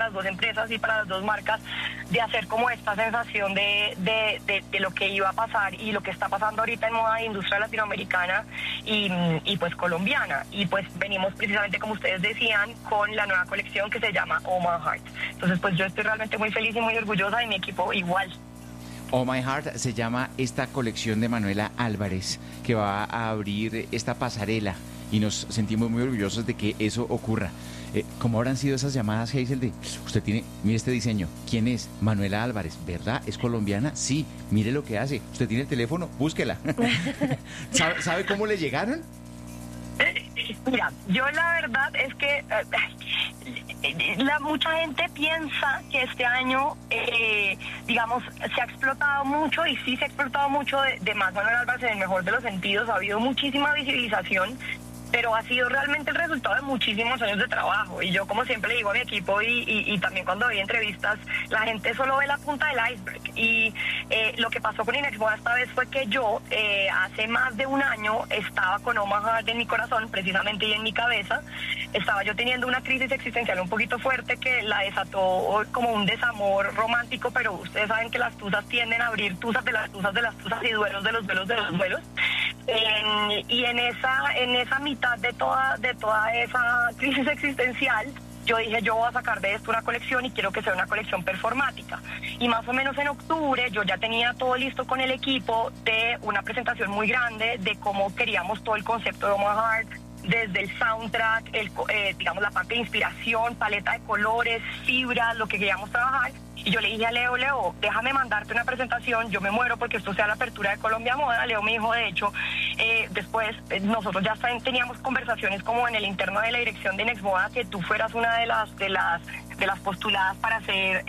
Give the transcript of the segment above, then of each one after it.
las dos empresas y para las dos marcas, de hacer como esta sensación de lo que iba a pasar y lo que está pasando ahorita en moda de industria latinoamericana y pues colombiana. Y pues venimos precisamente, como ustedes decían, con la nueva colección que se llama Oh My Heart. Entonces pues yo estoy realmente muy feliz y muy orgullosa, y mi equipo igual. Oh My Heart se llama esta colección de Manuela Álvarez, que va a abrir esta pasarela, y nos sentimos muy orgullosos de que eso ocurra. ¿Cómo habrán sido esas llamadas, Hazel, de usted tiene, mire este diseño, ¿quién es? Manuela Álvarez, ¿verdad? ¿Es colombiana? Sí, mire lo que hace. ¿Usted tiene el teléfono? Búsquela. ¿Sabe cómo le llegaron? Mira, yo la verdad es que mucha gente piensa que este año, digamos, se ha explotado mucho, y sí se ha explotado mucho de más Manuel Álvarez en el mejor de los sentidos. Ha habido muchísima visibilización, pero ha sido realmente el resultado de muchísimos años de trabajo. Y yo, como siempre le digo a mi equipo, y también cuando doy entrevistas, la gente solo ve la punta del iceberg. Y lo que pasó con Inexmoda esta vez fue que yo, hace más de un año, estaba con Oh My Heart en mi corazón, precisamente, y en mi cabeza. Estaba yo teniendo una crisis existencial un poquito fuerte que la desató como un desamor romántico, pero ustedes saben que las tusas tienden a abrir tusas de las tusas de las tusas y duelos de los duelos de los duelos. Y en esa mitad de toda esa crisis existencial, yo dije, yo voy a sacar de esto una colección, y quiero que sea una colección performática. Y más o menos en octubre yo ya tenía todo listo con el equipo de una presentación muy grande de cómo queríamos todo el concepto de Oh My Heart, desde el soundtrack, digamos, la parte de inspiración, paleta de colores, fibras, lo que queríamos trabajar. Y yo le dije a Leo, déjame mandarte una presentación, yo me muero porque esto sea la apertura de Colombia Moda. Leo me dijo, de hecho, después nosotros ya teníamos conversaciones como en el interno de la dirección de Inexmoda, que tú fueras una de las postuladas para ser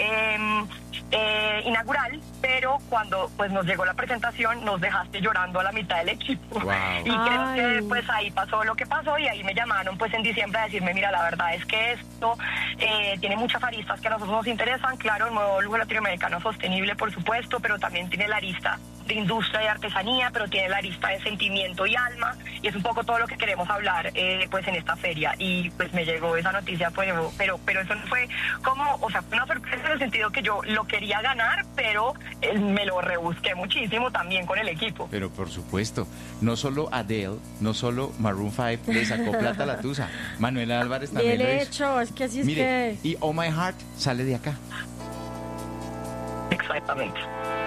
inaugural, pero cuando pues nos llegó la presentación nos dejaste llorando a la mitad del equipo. Wow. Y creo que pues ahí pasó lo que pasó, y ahí me llamaron pues en diciembre a decirme, mira, la verdad es que esto tiene muchas aristas que a nosotros nos interesan. Claro, el nuevo lujo latinoamericano sostenible, por supuesto, pero también tiene la arista de industria y artesanía, pero tiene la arista de sentimiento y alma, y es un poco todo lo que queremos hablar pues en esta feria. Y pues me llegó esa noticia, pues, pero eso no fue como, o sea, fue una sorpresa en el sentido que yo lo quería ganar, pero me lo rebusqué muchísimo también con el equipo. Pero por supuesto, no solo Adele, no solo Maroon 5 le sacó plata a la tusa, Manuela Álvarez también lo hizo. Hecho, es que así Mire, es que... y Oh My Heart sale de acá. Exactamente.